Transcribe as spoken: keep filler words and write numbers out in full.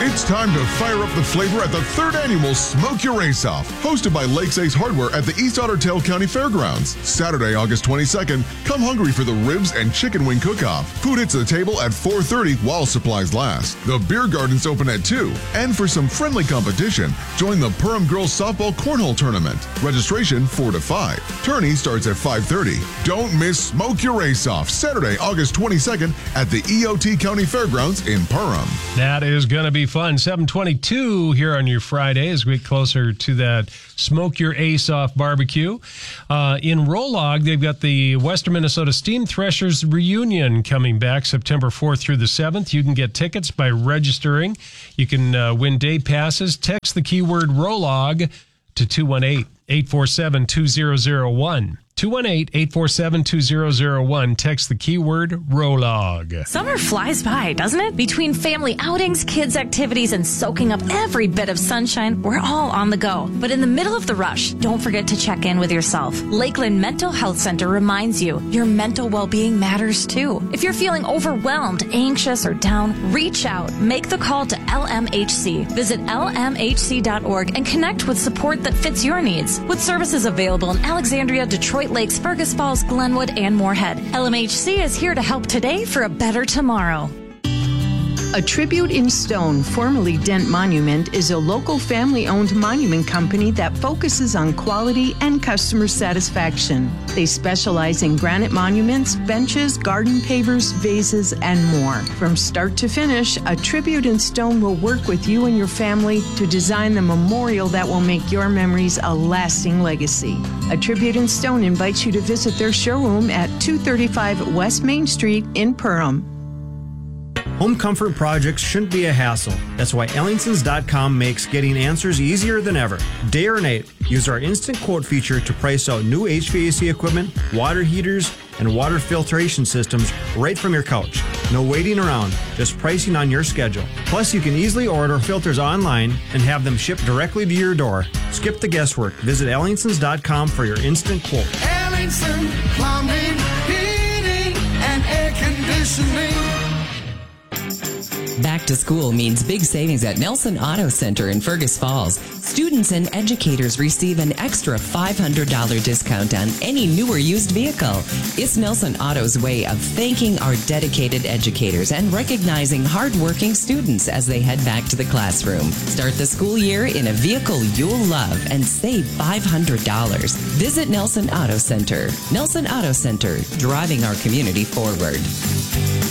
It's time to fire up the flavor at the third annual Smoke Your Ace Off, hosted by Lakes Ace Hardware at the East Otter Tail County Fairgrounds. Saturday, August twenty-second, come hungry for the ribs and chicken wing cook-off. Food hits the table at four thirty while supplies last. The beer gardens open at two. And for some friendly competition, join the Perham Girls Softball Cornhole Tournament. Registration four to five. Tourney starts at five thirty. Don't miss Smoke Your Ace Off, Saturday, August twenty-second at the E O T County Fairgrounds in Perham. That is going to be fun. seven twenty-two here on your Friday as we get closer to that Smoke Your Ace Off barbecue. Uh, in Rolog, they've got the Western Minnesota Steam Threshers reunion coming back September fourth through the seventh. You can get tickets by registering. You can uh, win day passes. Text the keyword Rolog to two one eight, eight four seven, two zero zero one. two one eight, eight four seven, two zero zero one. Text the keyword Rolog. Summer flies by, doesn't it? Between family outings, kids' activities, and soaking up every bit of sunshine, we're all on the go. But in the middle of the rush, don't forget to check in with yourself. Lakeland Mental Health Center reminds you your mental well-being matters too. If you're feeling overwhelmed, anxious, or down, reach out. Make the call to L M H C. Visit L M H C dot org and connect with support that fits your needs. With services available in Alexandria, Detroit Lakes, Fergus Falls, Glenwood, and Moorhead, L M H C is here to help today for a better tomorrow. A Tribute in Stone, formerly Dent Monument, is a local family-owned monument company that focuses on quality and customer satisfaction. They specialize in granite monuments, benches, garden pavers, vases, and more. From start to finish, A Tribute in Stone will work with you and your family to design the memorial that will make your memories a lasting legacy. A Tribute in Stone invites you to visit their showroom at two thirty-five West Main Street in Perham. Home comfort projects shouldn't be a hassle. That's why Ellingtons dot com makes getting answers easier than ever. Day or night, use our instant quote feature to price out new H V A C equipment, water heaters, and water filtration systems right from your couch. No waiting around, just pricing on your schedule. Plus, you can easily order filters online and have them shipped directly to your door. Skip the guesswork. Visit Ellingtons dot com for your instant quote. Ellington Plumbing, Heating, and Air Conditioning. Back to school means big savings at Nelson Auto Center in Fergus Falls. Students and educators receive an extra five hundred dollars discount on any new or used vehicle. It's Nelson Auto's way of thanking our dedicated educators and recognizing hardworking students as they head back to the classroom. Start the school year in a vehicle you'll love and save five hundred dollars. Visit Nelson Auto Center. Nelson Auto Center, driving our community forward.